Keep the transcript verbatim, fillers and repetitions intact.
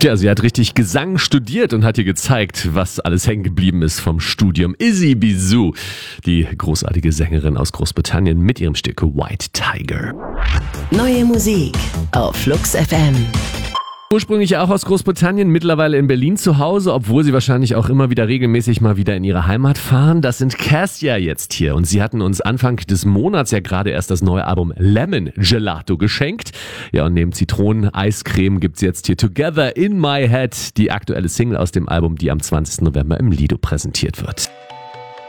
Tja, sie hat richtig Gesang studiert und hat dir gezeigt, was alles hängen geblieben ist vom Studium. Izzy Bizou, die großartige Sängerin aus Großbritannien mit ihrem Stück White Tiger. Neue Musik auf Flux F M. Ursprünglich auch aus Großbritannien, mittlerweile in Berlin zu Hause, obwohl sie wahrscheinlich auch immer wieder regelmäßig mal wieder in ihre Heimat fahren. Das sind Cassia jetzt hier und sie hatten uns Anfang des Monats ja gerade erst das neue Album Lemon Gelato geschenkt. Ja, und neben Zitronen-Eiscreme gibt's jetzt hier Together in My Head, die aktuelle Single aus dem Album, die am zwanzigsten November im Lido präsentiert wird.